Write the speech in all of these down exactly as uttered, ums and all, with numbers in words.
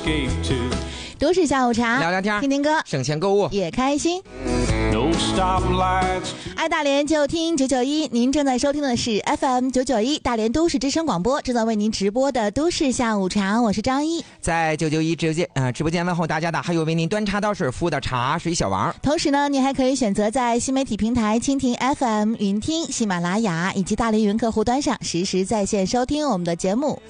escape to。 都市下午茶， 聊聊天， 听听歌， 省钱购物， 也开心。 No stoplights。 爱大连就听九九一，您正在收听的是 F M 九九一大连都市之声广播，正在为您直播的都市下午茶，我是张一。 在九九一直播间呃直播间问候大家的还有为您端茶倒水服务的茶水小王。 同时呢，你还可以选择在新媒体平台蜻蜓 F M、云听、喜马拉雅以及大连云客户端上实时在线收听我们的节目。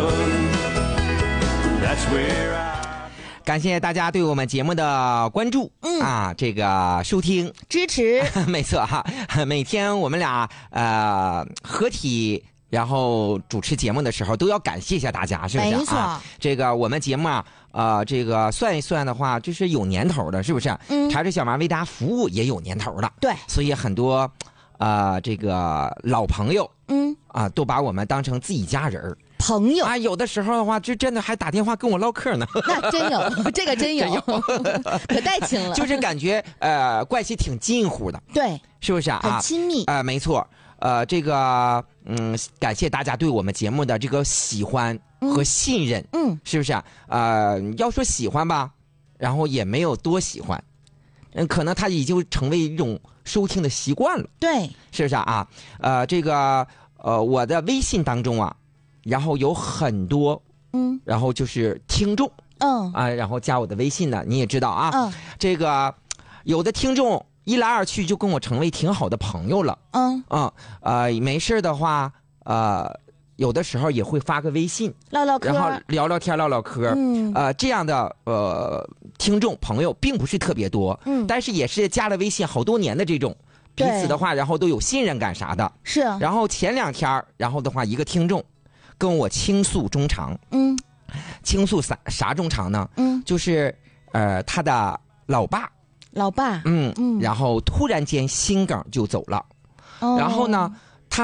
感谢大家对我们节目的关注，嗯啊，这个收听支持， 没错哈。每天我们俩呃合体，然后主持节目的时候，都要感谢一下大家，是不是？ 没错。 啊、这个我们节目啊，呃，这个算一算的话，就是有年头的，是不是？嗯。茶水小王为大家服务也有年头了， 对。 所以很多呃这个老朋友，嗯啊，都把我们当成自己家人。 朋友啊，有的时候的话，就真的还打电话跟我唠嗑呢。 那真有，这个真有， 真有可带情了。 就是感觉呃关系挺近乎的， 对， 是不是啊？ 很亲密啊、呃，没错。呃，这个嗯，感谢大家对我们节目的这个喜欢和信任，嗯，是不是啊？呃，要说喜欢吧，然后也没有多喜欢，嗯，可能它已经成为一种收听的习惯了， 对， 是不是啊？呃，这个呃，我的微信当中啊。然后有很多，嗯，然后就是听众，嗯啊，然后加我的微信呢，你也知道啊，嗯，这个有的听众一来二去就跟我成为挺好的朋友了，嗯啊呃，没事的话，呃，有的时候也会发个微信唠唠嗑， 然后聊聊天唠唠嗑，嗯，呃，这样的呃听众朋友并不是特别多，嗯，但是也是加了微信好多年的这种。彼此的话，然后都有信任感啥的， 是。 然后前两天，然后的话，一个听众。跟我倾诉衷肠，嗯，倾诉啥啥衷肠呢？嗯，就是呃他的老爸， 老爸， 嗯嗯，然后突然间心梗就走了，哦、然后呢，